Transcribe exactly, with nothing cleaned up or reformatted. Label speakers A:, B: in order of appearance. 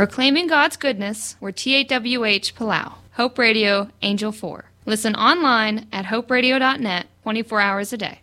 A: Proclaiming God's goodness, we're T A W H Palau. Hope Radio, Angel four. Listen online at hope radio dot net twenty-four hours a day.